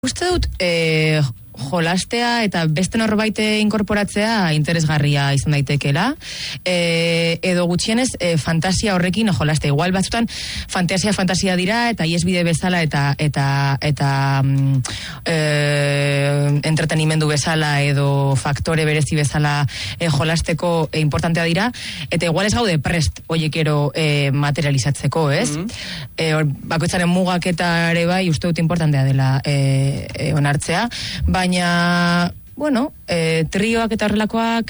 Uste dut, jolastea eta beste norbait inkorporatzea interesgarria izan daitekeela, edo gutxienez fantasia horrekin jolastea. Igual batzutan fantasia dira eta iesbide bezala eta entretenimendu bezala edo faktore berezi bezala jolasteko importantea dira, eta igual ez gaude prest hoiekero materializatzeko, ez? Bakoitzaren mugak eta ere bai uste dut importantea dela onartzea, baina, bueno, trioak eta horrelakoak